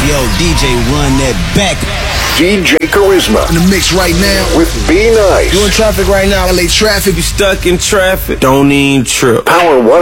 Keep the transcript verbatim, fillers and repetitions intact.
Yo, D J, run that back. D J Charisma. In the mix right now with B Nice. You in traffic right now, L A traffic. You stuck in traffic, don't even trip. Power one.